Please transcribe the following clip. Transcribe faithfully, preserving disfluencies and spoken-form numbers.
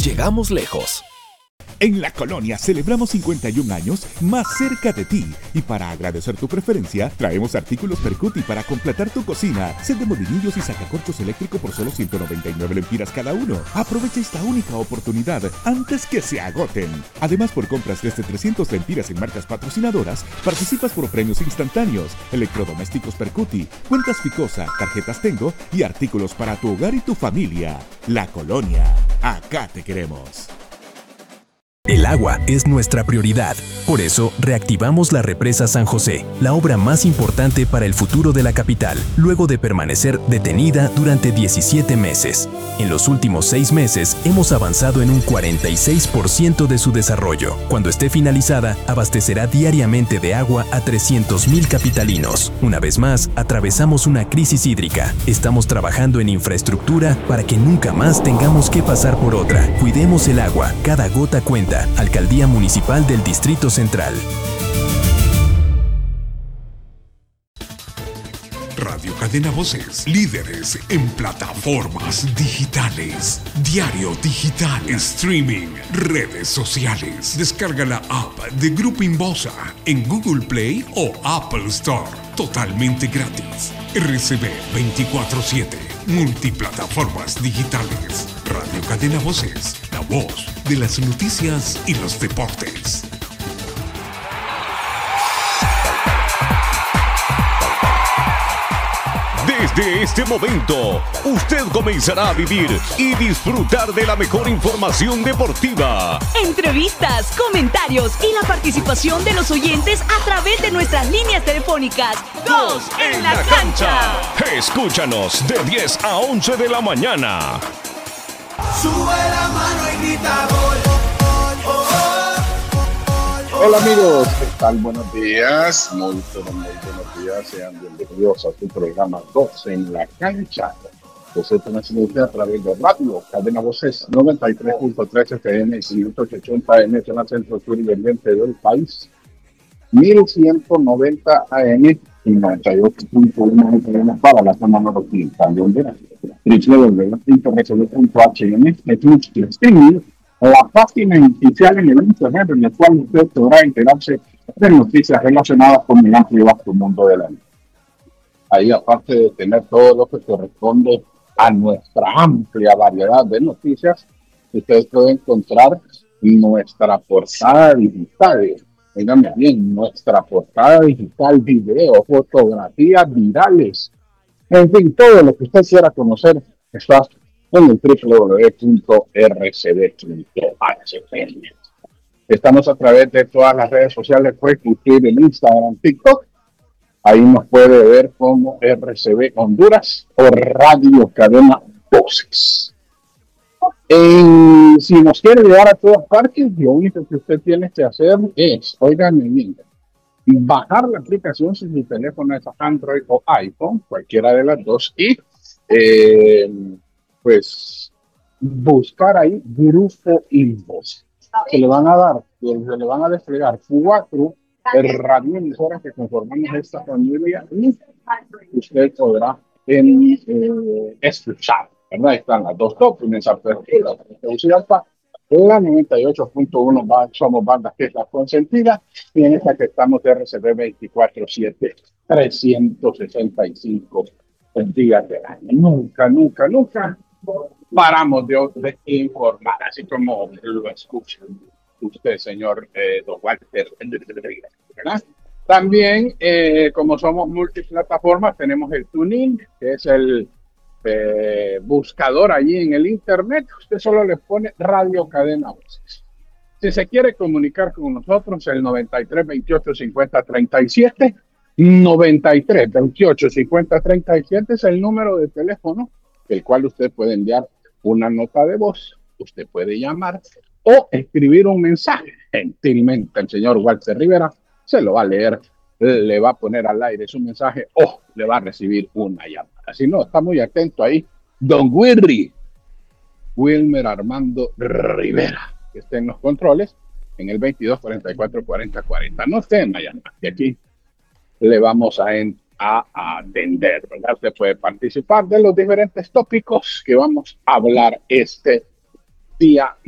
llegamos lejos. En La Colonia celebramos cincuenta y un años más cerca de ti. Y para agradecer tu preferencia, traemos artículos Percuti para completar tu cocina. Set de molinillos y sacacorchos eléctrico por solo ciento noventa y nueve lempiras cada uno. Aprovecha esta única oportunidad antes que se agoten. Además, por compras desde trescientas lempiras en marcas patrocinadoras, participas por premios instantáneos, electrodomésticos Percuti, cuentas Ficosa, tarjetas Tengo y artículos para tu hogar y tu familia. La Colonia, acá te queremos. El agua es nuestra prioridad. Por eso, reactivamos la represa San José, la obra más importante para el futuro de la capital, luego de permanecer detenida durante diecisiete meses. En los últimos seis meses, hemos avanzado en un cuarenta y seis por ciento de su desarrollo. Cuando esté finalizada, abastecerá diariamente de agua a trescientos mil capitalinos. Una vez más, atravesamos una crisis hídrica. Estamos trabajando en infraestructura para que nunca más tengamos que pasar por otra. Cuidemos el agua, cada gota cuenta. Alcaldía Municipal del Distrito Central. Radio Cadena Voces, líderes en plataformas digitales, diario digital, streaming, redes sociales. Descarga la app de Grupo Inbosa en Google Play o Apple Store, totalmente gratis. R C B veinticuatro siete, multiplataformas digitales. Radio Cadena Voces, la voz de las noticias y los deportes. Desde este momento, usted comenzará a vivir y disfrutar de la mejor información deportiva. Entrevistas, comentarios y la participación de los oyentes a través de nuestras líneas telefónicas. Dos en la cancha. Escúchanos de diez a once de la mañana. Sube la mano y grita gol. Hola amigos, ¿qué tal? Buenos días, muy, pero muy buenos días, sean bienvenidos a su programa dos en la cancha. Usted transmite a través de radio, Cadena Voces noventa y tres punto tres F M y quinientos ochenta M en el centro sur y oriente del país, mil ciento noventa A M y noventa y ocho punto uno F M para la zona norte. También de doble u doble u doble u punto h m streaming, la página oficial en el internet en la cual usted podrá enterarse de noticias relacionadas con el amplio y vasto mundo de la vida. Ahí, aparte de tener todo lo que corresponde a nuestra amplia variedad de noticias, ustedes pueden encontrar nuestra portada digital. Díganme bien, nuestra portada digital, video, fotografías virales, en fin, todo lo que usted quiera conocer está en el doble u doble u doble u punto r c b punto h m. Estamos a través de todas las redes sociales, Facebook, Twitter, Instagram, TikTok. Ahí nos puede ver como R C B Honduras o Radio Cadena Voces. Eh, si nos quiere llevar a todas partes, lo único que usted tiene que hacer es, oigan bien, bajar la aplicación si su teléfono es Android o iPhone, cualquiera de las dos, y eh, pues buscar ahí Grupo Inbox. Se le van a dar, se le van a desplegar cuatro radioemisoras que conformamos esta familia y usted podrá en, eh, escuchar, ¿verdad? Están las dos top, en esa apertura, la noventa y ocho punto uno somos bandas que es la consentida, y en esta que estamos de R C B veinticuatro siete, trescientos sesenta y cinco días del año. Nunca, nunca, nunca paramos de, de informar, así como lo escuchan usted, señor eh, Don Walter, ¿verdad? También, eh, como somos multiplataformas, tenemos el TuneIn, que es el eh, buscador allí en el internet. Usted solo le pone Radio Cadena Voces. Si se quiere comunicar con nosotros, el noventa y tres veintiocho cincuenta treinta y siete, noventa y tres veintiocho cincuenta treinta y siete es el número de teléfono, el cual usted puede enviar una nota de voz, usted puede llamar o escribir un mensaje. Gentilmente el señor Walter Rivera se lo va a leer, le va a poner al aire su mensaje o le va a recibir una llamada. Si no, está muy atento ahí Don Wirri, Wilmer Armando Rivera, que esté en los controles en el veintidós cuarenta y cuatro cuarenta cuarenta. No esté en la llamada, que aquí le vamos a, en, a atender, ¿verdad? Usted puede participar de los diferentes tópicos que vamos a hablar este día.